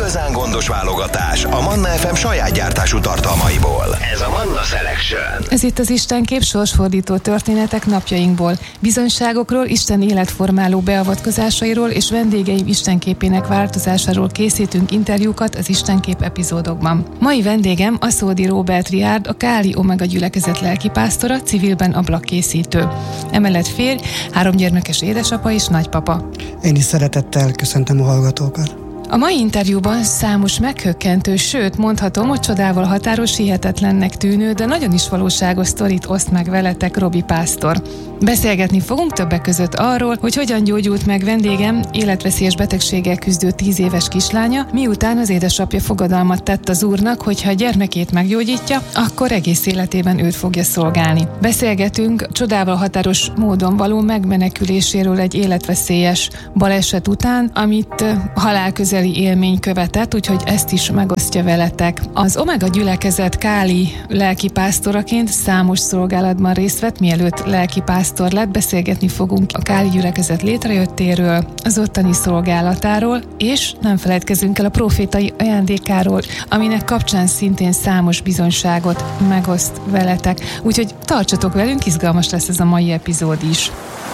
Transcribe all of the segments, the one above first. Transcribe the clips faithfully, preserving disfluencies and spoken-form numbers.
igazán gondos válogatás a Manna ef em saját gyártású tartalmaiból. Ez a Manna Selection. Ez itt az Istenkép sorsfordító történetek napjainkból. Bizonyságokról, Isten életformáló beavatkozásairól és vendégeim Istenképének változásáról készítünk interjúkat az Istenkép epizódokban. Mai vendégem Aszódi Róbert Riárd, a Káli Omega gyülekezet lelkipásztora, civilben ablakkészítő. Emellett férj, három gyermekes édesapa és nagypapa. Én is szeretettel köszöntöm a hallgatókat. A mai interjúban számos meghökkentő, sőt mondhatom, hogy csodával határos, hihetetlennek tűnő, de nagyon is valóságos sztorit oszt meg veletek Robi pásztor. Beszélgetni fogunk többek között arról, hogy hogyan gyógyult meg vendégem életveszélyes betegséggel küzdő tíz éves kislánya, miután az édesapja fogadalmat tett az Úrnak, hogy ha a gyermekét meggyógyítja, akkor egész életében őt fogja szolgálni. Beszélgetünk csodával határos módon való megmeneküléséről egy életveszélyes baleset után, amit halálközeli élmény követett, úgyhogy ezt is megosztja veletek. Az Omega gyülekezet Káli lelkipásztoraként számos szolgálatban részt vett, mielőtt lelkipásztor lett. Beszélgetni fogunk a Káli gyülekezet létrejöttéről, az ottani szolgálatáról, és nem feledkezünk el a profétai ajándékáról, aminek kapcsán szintén számos bizonyságot megoszt veletek. Úgyhogy tartsatok velünk, izgalmas lesz ez a mai epizód is.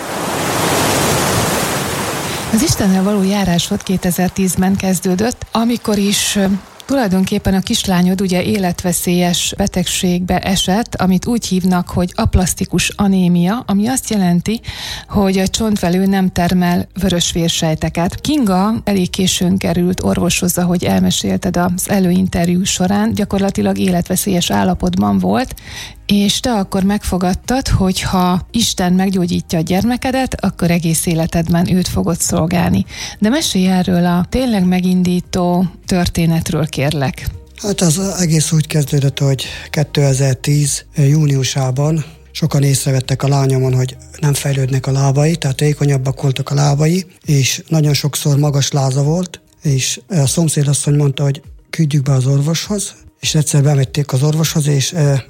Az Istennel való járásod kétezer-tízben kezdődött, amikor is tulajdonképpen a kislányod ugye életveszélyes betegségbe esett, amit úgy hívnak, hogy aplasztikus anémia, ami azt jelenti, hogy a csontvelő nem termel vörösvérsejteket. Kinga elég későn került orvoshoz, ahogy elmesélted az előinterjú során, gyakorlatilag életveszélyes állapotban volt, és te akkor megfogadtad, hogy ha Isten meggyógyítja a gyermekedet, akkor egész életedben őt fogod szolgálni. De mesélj erről a tényleg megindító történetről, kérlek. Hát az egész úgy kezdődött, hogy kétezer-tíz júniusában sokan észrevettek a lányomon, hogy nem fejlődnek a lábai, tehát vékonyabbak voltak a lábai, és nagyon sokszor magas láza volt, és a szomszédasszony mondta, hogy küldjük be az orvoshoz, és egyszer bemették az orvoshoz, és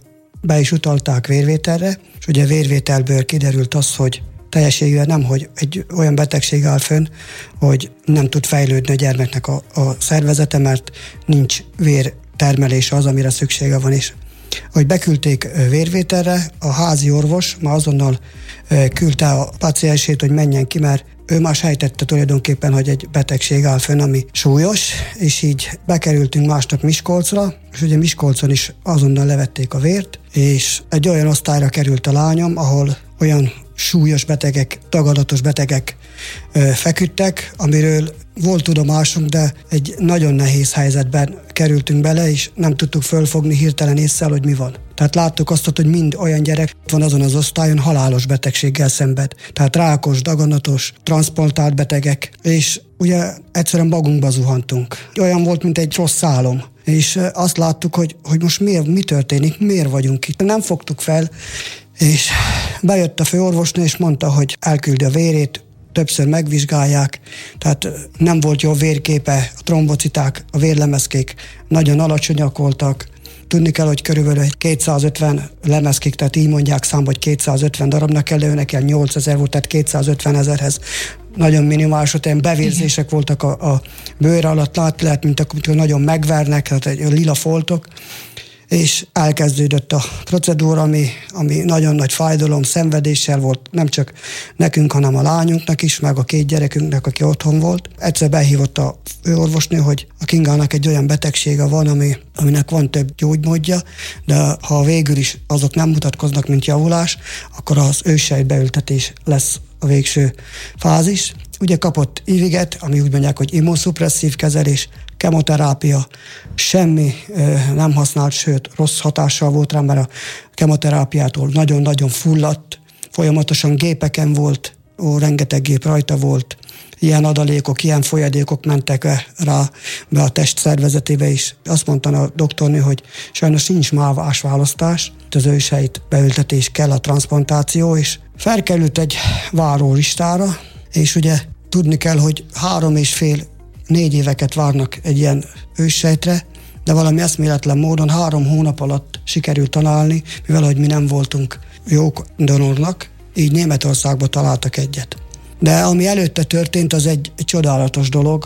be is utalták vérvételre, és ugye vérvételből kiderült az, hogy teljességűen nem, hogy egy olyan betegség áll fönn, hogy nem tud fejlődni a gyermeknek a, a szervezete, mert nincs vértermelése az, amire szüksége van is. Hogy beküldték vérvételre, a házi orvos már azonnal küldte a paciensét, hogy menjen ki, mert ő már sejtette tulajdonképpen, hogy egy betegség áll fönn, ami súlyos, és így bekerültünk másnap Miskolcra, és ugye Miskolcon is azonnal levették a vért, és egy olyan osztályra került a lányom, ahol olyan súlyos betegek, tagadatos betegek ö, feküdtek, amiről volt tudomásunk, de egy nagyon nehéz helyzetben kerültünk bele, és nem tudtuk fölfogni hirtelen ésszel, hogy mi van. Tehát láttuk azt, hogy mind olyan gyerek van azon az osztályon, halálos betegséggel szenved. Tehát rákos, daganatos, transzplantált betegek, és ugye egyszerűen magunkba zuhantunk. Olyan volt, mint egy rossz álom. És azt láttuk, hogy, hogy most miért, mi történik, miért vagyunk itt. Nem fogtuk fel, és bejött a főorvosnő, és mondta, hogy elküldi a vérét, többször megvizsgálják, tehát nem volt jó vérképe, a trombociták, a vérlemezkék nagyon alacsonyak voltak. Tudni kell, hogy körülbelül egy kétszázötven lemezkék, tehát így mondják számba, hogy kétszázötven darabnak kell, de őnek nyolcezer volt, tehát kétszázötven ezerhez nagyon minimális, olyan bevérzések igen. voltak a, a bőr alatt, lát, lehet, mint akkor nagyon megvernek, tehát egy lila foltok, és elkezdődött a procedúra, ami, ami nagyon nagy fájdalom, szenvedéssel volt, nem csak nekünk, hanem a lányunknak is, meg a két gyerekünknek, aki otthon volt. Egyszer behívott a főorvosnő, hogy a Kingának egy olyan betegsége van, ami, aminek van több gyógymódja, de ha végül is azok nem mutatkoznak, mint javulás, akkor az őssejtbeültetés lesz a végső fázis. Ugye kapott iviget, ami úgy mondják, hogy immunszupresszív kezelés, kemoterápia, semmi nem használt, sőt rossz hatással volt rá, mert a kemoterápiától nagyon-nagyon fulladt, folyamatosan gépeken volt, ó, rengeteg gép rajta volt, ilyen adalékok, ilyen folyadékok mentek rá be a test szervezetébe is. Azt mondta a doktornő, hogy sajnos nincs más választás, az ősejt beültetés kell, a transzplantáció, és felkerült egy várólistára, és ugye tudni kell, hogy három és fél négy éveket várnak egy ilyen őssejtre, de valami eszméletlen módon három hónap alatt sikerült találni, mivel hogy mi nem voltunk jók donornak, így Németországban találtak egyet. De ami előtte történt, az egy, egy csodálatos dolog.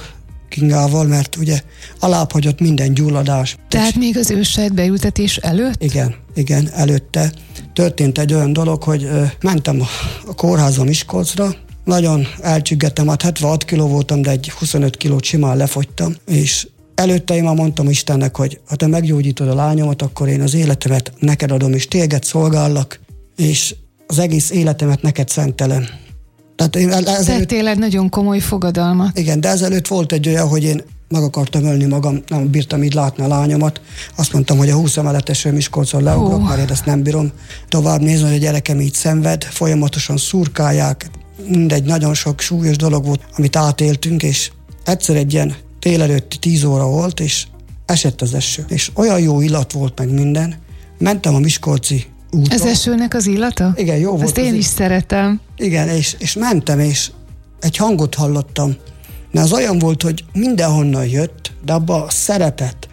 kingával, mert ugye alább hagyott minden gyulladás. Tehát még az őssejt beültetés előtt? Igen, igen, előtte történt egy olyan dolog, hogy ö, mentem a, a kórházba Miskolcra, nagyon elcsüggettem, hát hetvenhat kiló voltam, de egy huszonöt kilót simán lefogytam, és előtte én már mondtam Istennek, hogy ha te meggyógyítod a lányomat, akkor én az életemet neked adom, és téged szolgállak, és az egész életemet neked szentelem. Tehát én ezelőtt... Tettél egy nagyon komoly fogadalmat. Igen, de ezelőtt volt egy olyan, hogy én meg akartam ölni magam, nem bírtam így látni a lányomat. Azt mondtam, hogy a húsz emeletesről Miskolcon leugrok, mert én ezt nem bírom tovább nézni, hogy a gyerekem így szenved, folyamatosan szurkálják, mindegy, nagyon sok súlyos dolog volt, amit átéltünk, és egyszer egy ilyen tél előtti tíz óra volt, és esett az eső. És olyan jó illat volt meg minden. Mentem a miskolci úton. Ez esőnek az illata? Igen, jó volt. Ezt én is szeretem. Igen, és, és mentem, és egy hangot hallottam. Mert az olyan volt, hogy mindenhonnan jött, de abban a szeretet,